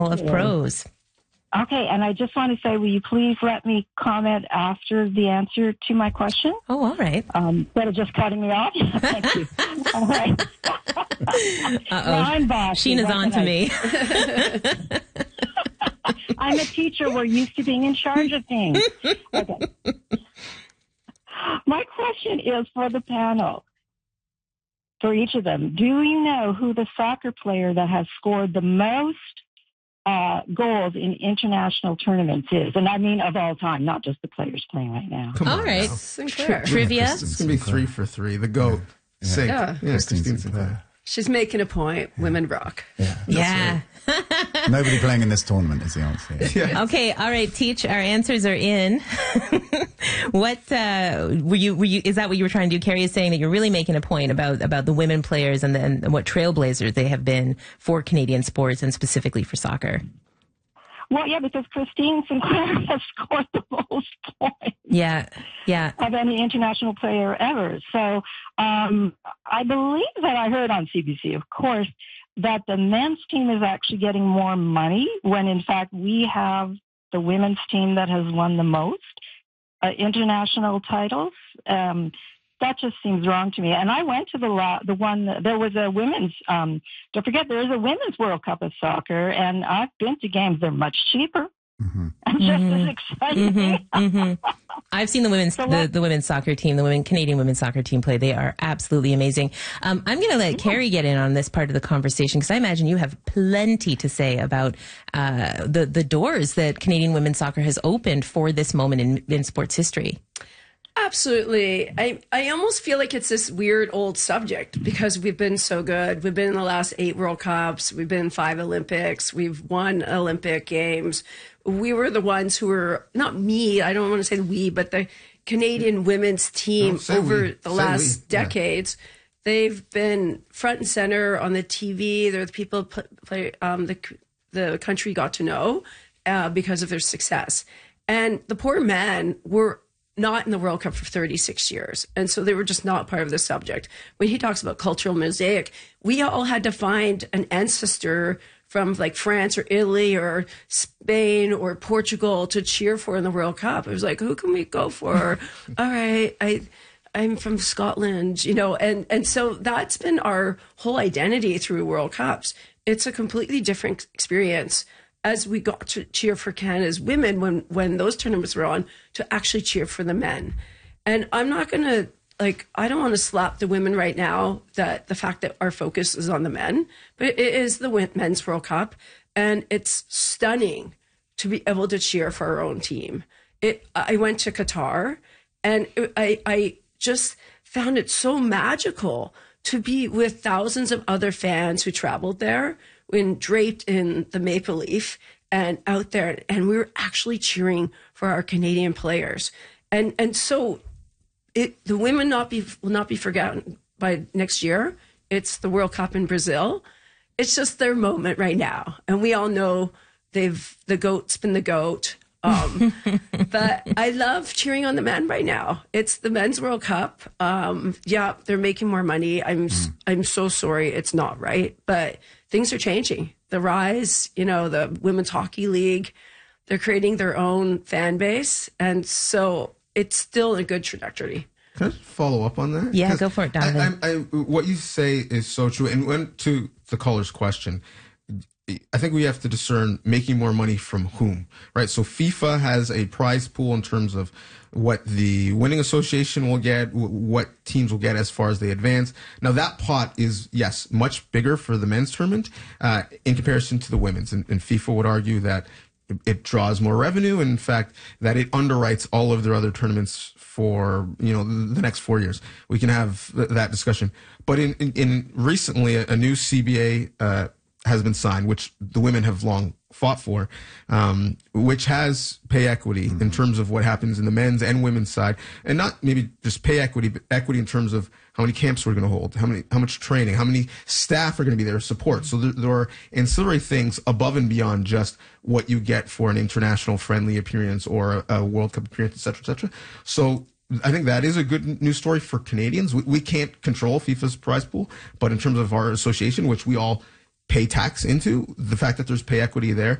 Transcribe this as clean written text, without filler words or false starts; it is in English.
of pros. Okay, and I just want to say, will you please let me comment after the answer to my question? Oh, all right. Instead of just cutting me off? Thank you. All right. Well, I'm bossy. Sheena's on to me. I'm a teacher. We're used to being in charge of things. Okay. My question is for the panel, for each of them. Do you know who the soccer player that has scored the most goals in international tournaments is? And I mean of all time, not just the players playing right now. All right. Trivia. It's going to be 3 for 3. The GOAT. Yeah. Christine Sinclair. She's making a point. Women rock. Yeah. Nobody playing in this tournament is the answer. Yeah. Okay. All right. Teach. Our answers are in. What were you? Is that what you were trying to do? Carrie is saying that you're really making a point about the women players and what trailblazers they have been for Canadian sports and specifically for soccer. Well, yeah, because Christine Sinclair has scored the most points. Yeah. Of any international player ever. So I believe that I heard on CBC, of course, that the men's team is actually getting more money when, in fact, we have the women's team that has won the most international titles. That just seems wrong to me. And I went to the one, there was a women's, don't forget, there is a women's World Cup of soccer, and I've been to games. They're much cheaper. And just as exciting. I've seen the women's soccer team, Canadian women's soccer team play. They are absolutely amazing. I'm going to let Carrie get in on this part of the conversation because I imagine you have plenty to say about the doors that Canadian women's soccer has opened for this moment in sports history. Absolutely. I almost feel like it's this weird old subject because we've been so good. We've been in the last 8 World Cups. We've been in 5 Olympics. We've won Olympic Games. We were the ones who were, not me, I don't want to say we, but the Canadian women's team over the last decades. They've been front and center on the TV. They're the people the country got to know because of their success. And the poor men were not in the World Cup for 36 years. And so they were just not part of the subject. When he talks about cultural mosaic, we all had to find an ancestor from like France or Italy or Spain or Portugal to cheer for in the World Cup. It was like, who can we go for? All right, I'm from Scotland, and so that's been our whole identity through World Cups. It's a completely different experience as we got to cheer for Canada's women when those tournaments were on, to actually cheer for the men. And I'm not going to, I don't want to slap the women right now that the fact that our focus is on the men, but it is the men's World Cup. And it's stunning to be able to cheer for our own team. I went to Qatar and I just found it so magical to be with thousands of other fans who traveled there when draped in the maple leaf and out there, and we were actually cheering for our Canadian players. And so the women will not be forgotten by next year. It's the World Cup in Brazil. It's just their moment right now. And we all know the GOAT's been the GOAT. But I love cheering on the men right now. It's the men's World Cup. Yeah, they're making more money. I'm so sorry it's not right, but things are changing. The Rise, the Women's Hockey League, they're creating their own fan base, and so it's still a good trajectory. Can I just follow up on that? Yeah, go for it, Donovan. What you say is so true. And went to the caller's question. I think we have to discern making more money from whom, right? So FIFA has a prize pool in terms of what the winning association will get, what teams will get as far as they advance. Now that pot is, yes, much bigger for the men's tournament in comparison to the women's. And FIFA would argue that it draws more revenue. And in fact, that it underwrites all of their other tournaments for, the next 4 years. We can have that discussion. But in recently, a new CBA has been signed, which the women have long fought for, which has pay equity in terms of what happens in the men's and women's side, and not maybe just pay equity, but equity in terms of how many camps we're going to hold, how much training, how many staff are going to be there to support. So there are ancillary things above and beyond just what you get for an international friendly appearance or a World Cup appearance, et cetera, et cetera. So I think that is a good news story for Canadians. We can't control FIFA's prize pool, but in terms of our association, which we all pay tax into. The fact that there's pay equity there